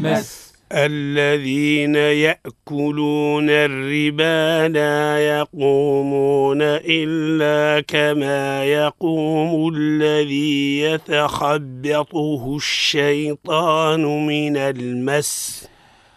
المس. الذين يأكلون الربا لا يقومون إلا كما يقوم الذي يتخبطه الشيطان من المس